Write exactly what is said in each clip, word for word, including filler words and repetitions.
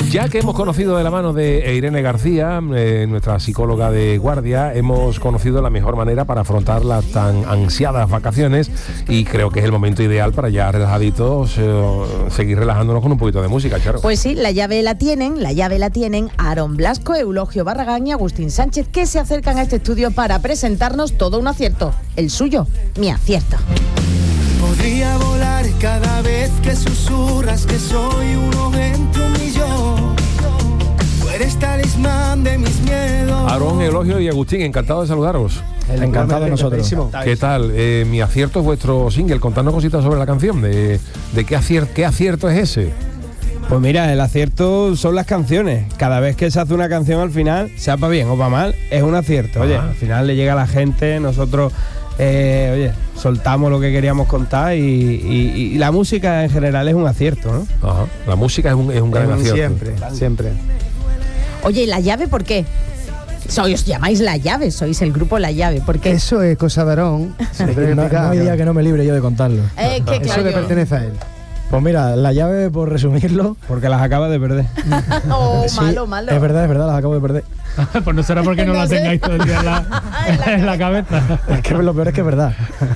Ya que hemos conocido de la mano de Irene García, eh, nuestra psicóloga de guardia, hemos conocido la mejor manera para afrontar las tan ansiadas vacaciones y creo que es el momento ideal para ya relajaditos eh, seguir relajándonos con un poquito de música, Charo. Pues sí, la llave la tienen, la llave la tienen Aarón Blasco, Eulogio Barragán y Agustín Sánchez, que se acercan a este estudio para presentarnos todo un acierto, el suyo, mi acierto. Podría volar cada vez que susurras que soy uno entre un millón. Tú eres talismán de mis miedos. Aarón, Eulogio y Agustín, encantado de saludaros. El encantado de nosotros. ¿Qué tal? Eh, mi acierto es vuestro single. Contadnos cositas sobre la canción. ¿De, de qué, acier- qué acierto es ese? Pues mira, el acierto son las canciones. Cada vez que se hace una canción al final, sea para bien o para mal, es un acierto. Oye, Ajá. al final le llega a la gente, nosotros, eh, oye, soltamos lo que queríamos contar y, y, y la música en general es un acierto, ¿no? Ajá. La música es un, es un gran acierto. Siempre, siempre. Oye, ¿y la llave por qué? Sois, os llamáis La Llave, sois el grupo La Llave, ¿por qué? Eso es cosa de Aarón. No, no hay día que no me libre yo de contarlo. Eh, que Eso claro, le yo- pertenece a él. Pues mira, la llave, por resumirlo... Porque las acaba de perder. Oh, sí, malo, malo. Es verdad, es verdad, las acabo de perder. Pues no será porque no, No la sé. tengáis todo el día en la, en la cabeza. Es que lo peor es que es verdad.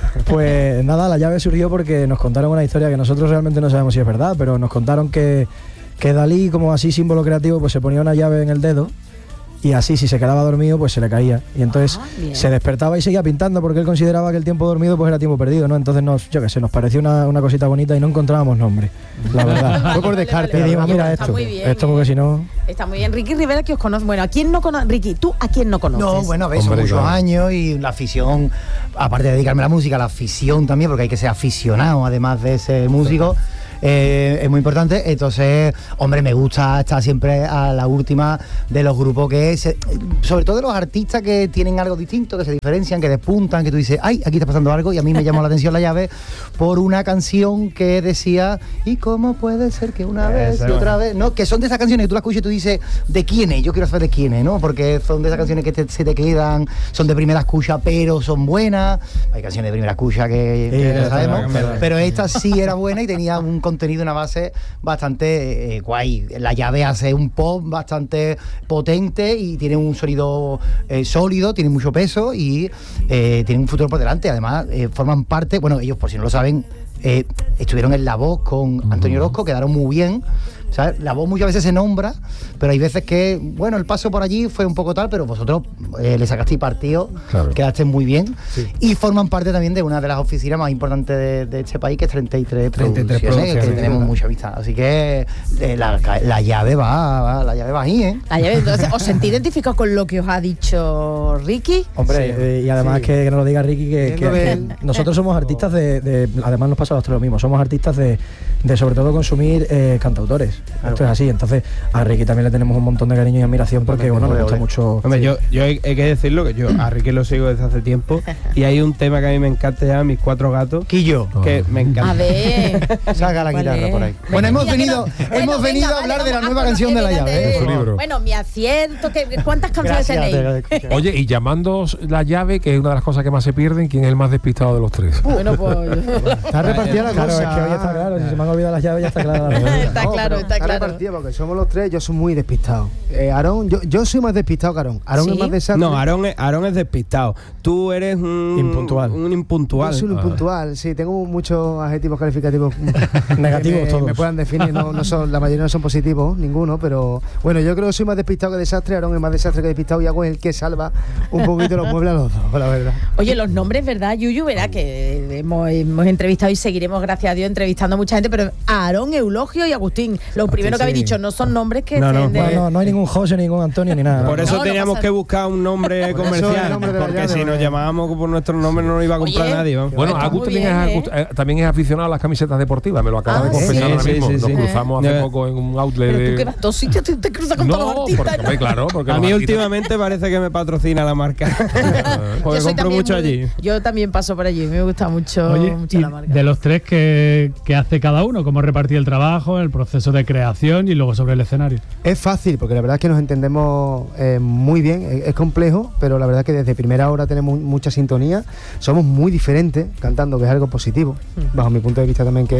Pues nada, la llave surgió porque nos contaron una historia que nosotros realmente no sabemos si es verdad, pero nos contaron que, que Dalí, como así símbolo creativo, pues se ponía una llave en el dedo y así, si se quedaba dormido, pues se le caía. Y entonces Ah, bien. se despertaba y seguía pintando porque él consideraba que el tiempo dormido pues era tiempo perdido, ¿no? Entonces nos, yo qué sé, nos pareció una, una cosita bonita y no encontrábamos nombre, la verdad. Fue por descarte. Y Vale, dijimos, vale. mira Está esto, muy bien, esto porque ¿eh? si no... Está muy bien. Ricky Rivera, que os conoce. Bueno, ¿a quién no conoce? Ricky, ¿tú a quién no conoces? No, bueno, a ver, son Hombre, muchos claro. años y la afición, aparte de dedicarme a la música, la afición también, porque hay que ser aficionado además de ser músico, eh, es muy importante. Entonces, hombre, me gusta estar siempre a la última de los grupos que se, sobre todo de los artistas que tienen algo distinto, que se diferencian, que despuntan, que tú dices, ay, aquí está pasando algo, y a mí me llamó la atención La Llave por una canción que decía, ¿y cómo puede ser que una vez y otra vez? No, que son de esas canciones que tú las escuchas y tú dices, ¿de quién es? Yo quiero saber de quién es, ¿no? Porque son de esas canciones que te- se te quedan, son de primera escucha, pero son buenas. Hay canciones de primera escucha que, Sí, que verdad, lo sabemos, verdad. pero esta sí era buena y tenía un contenido, una base bastante eh, guay. La Llave hace un pop bastante potente y tiene un sonido eh, sólido, tiene mucho peso y eh, tiene un futuro por delante. Además, eh, forman parte, bueno, ellos por si no lo saben, eh, estuvieron en La Voz con Antonio Orozco, quedaron muy bien. ¿Sabes? La Voz muchas veces se nombra, pero hay veces que, bueno, el paso por allí fue un poco tal, pero vosotros eh, le sacasteis partido, Claro. quedasteis muy bien y forman parte también de una de las oficinas más importantes de, de este país, que es treinta y tres, treinta y tres Producciones, que Producciones, tenemos ¿verdad? mucha amistad. Así que eh, la, la llave va, va, la llave va ahí, ¿eh? La Llave, entonces, ¿os sentís identificados con lo que os ha dicho Ricky? Hombre, Sí. eh, y además Sí. que, que nos lo diga Ricky, que, Tengo que- que- que nosotros somos artistas de, de- además nos pasa a los tres lo mismo, somos artistas de, de sobre todo consumir eh, cantautores. Esto es así, entonces a Ricky también le tenemos un montón de cariño y admiración porque bueno, nos gusta mucho. Hombre, yo, yo hay, hay que decirlo que yo a Ricky lo sigo desde hace tiempo y hay un tema que a mí me encanta ya, Mis Cuatro Gatos, Quillo. que me encanta. A ver. Saca la ¿Cuál guitarra es? por ahí. Venga, Bueno, hemos mira que venido, no- hemos Bueno, venido venga, a hablar vale, de la vamos, nueva ah, canción de La espérate. Llave, ¿eh? Su libro. Bueno, mi acierto, que, ¿cuántas canciones Gracias, tenéis? te- Oye, y llamando La Llave, que es una de las cosas que más se pierden, ¿quién es el más despistado de los tres? Bueno, pues... Está repartida la Claro, cosa. es que hoy está claro, si se me han olvidado las llaves ya está claro. la cosa. Está No, claro, pero está claro. repartida porque somos los tres, yo soy muy despistado. Eh, Aarón, yo, yo soy más despistado que Aarón. Aarón ¿Sí? es más desastre. No, Aarón es, Aarón es despistado. Tú eres un Impuntual. Un Yo impuntual. soy un Ah. puntual, sí, tengo muchos adjetivos calificativos Negativos que me, todos. me puedan definir, no, no son, la mayoría no son positivos, ninguno, pero bueno, yo creo que soy más despistado que desastre, Aarón es más desastre que despistado y Hago es el que salva un poquito los muebles a los dos, la verdad. Oye, los nombres, ¿verdad, Yuyu? Verá que hemos, hemos entrevistado y seguiremos, gracias a Dios, entrevistando a mucha gente, pero Aarón, Eulogio y Agustín, lo primero que habéis sí. dicho, no son nombres que... No, no. estén de- No, no, no hay ningún José, ningún Antonio ni nada. Por eso No, no teníamos pasa que nada. buscar un nombre Por eso el comercial, nombre de La porque Llave, si nos porque- llamábamos por nuestro nombre no nos iba a comprar Oye, nadie. vamos. Bueno, Está Agus muy también, bien, es, ¿eh? eh, también es aficionado a las camisetas deportivas, me lo acaba Ah, de confesar sí, ahora sí, mismo. sí, Nos sí. cruzamos hace Ya. poco en un outlet Pero tú de... que vas a todos sitios, te, te cruzas con todos los No, artistas. porque, hombre, claro, porque A los mí artistas- últimamente parece que me patrocina la marca. Porque Yo soy compro también mucho muy- allí. Yo también paso por allí, me gusta mucho, Oye, mucho y la marca. de los tres, ¿qué, qué hace cada uno? ¿Cómo repartir el trabajo, el proceso de creación y luego sobre el escenario? Es fácil, porque la verdad es que nos entendemos eh, muy bien, es, es complejo, pero la verdad es que desde primera hora tenemos mucha sintonía, somos muy diferentes cantando, que es algo positivo, bajo mi punto de vista también que,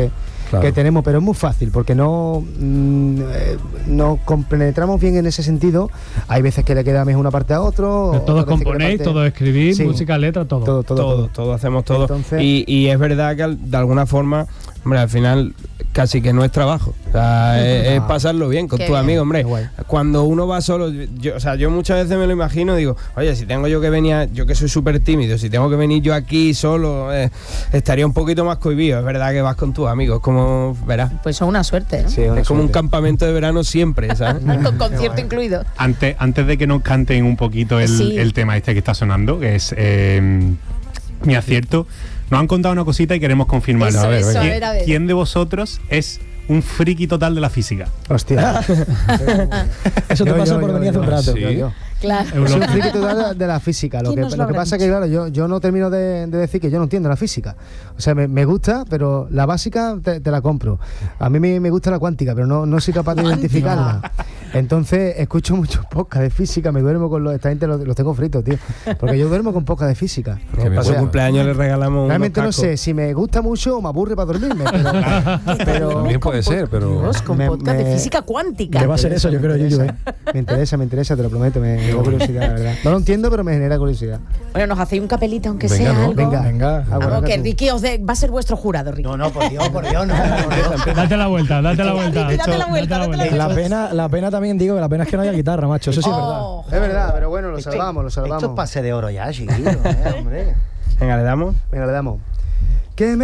claro. que tenemos, pero es muy fácil porque no mm, eh, nos compenetramos bien en ese sentido. Hay veces que le queda mejor una parte a otro. Todos componéis, parte... todos escribís, sí. música, letra, todo. Todo, todo, todo, todo, todo hacemos todo. Entonces... Y, y es verdad que de alguna forma, hombre, al final casi que no es trabajo, o sea, es, es pasarlo bien con tus amigos, hombre. Cuando uno va solo, yo, o sea, yo muchas veces me lo imagino, digo, oye, si tengo yo que venir, yo que soy súper tímido, si tengo que venir yo aquí solo, eh, estaría un poquito más cohibido. Es verdad que vas con tus amigos, como verás. Pues son una suerte, ¿no? Sí, es, es como un campamento de verano siempre, ¿sabes? Con concierto incluido. Antes, antes de que nos canten un poquito el, sí. el tema este que está sonando, que es eh, Mi Acierto, nos han contado una cosita y queremos confirmarlo. Eso, a ver, eso, ¿quién, a ver, a ver. ¿Quién de vosotros es un friki total de la física? Hostia. Eso te yo, pasó yo, por venir hace un rato. ¿Sí? Yo, yo. Claro. Soy un friki total de la física. Lo que, lo lo que pasa es que, claro, yo, yo no termino de, de decir que yo no entiendo la física. O sea, me, me gusta, pero la básica te, te la compro. A mí me, me gusta la cuántica, pero no, no soy capaz de identificarla. Entonces, escucho muchos podcasts de física, me duermo con los... Esta gente los, los tengo fritos, tío. Porque yo duermo con podcasts de física. Que para su cumpleaños le regalamos realmente no sé si me gusta mucho o me aburre para dormirme. Pero, pero también puede ser, pero... Dios, con me, podcast me, de física cuántica. ¿Qué va a ser eso? Yo creo, Yuyu, ¿eh? Me interesa, me interesa, te lo prometo, me genera curiosidad, la verdad. No lo entiendo, pero me genera curiosidad. Bueno, nos hacéis un capelito, aunque venga, sea ¿no? algo. Venga, venga. Algo que Ricky os de, va a ser vuestro jurado, Ricky. No, no, por Dios, por Dios, no. Date la vuelta, date la vuelta. Ricky, date la vuelta, date la vuelta. La pena, la pena también digo que la pena es que no haya guitarra, macho. Eso sí es Oh. verdad. Es verdad, pero bueno, lo salvamos, lo salvamos. Esto es pase de oro ya, chiquillo, eh, hombre. Venga, le damos. Venga, le damos.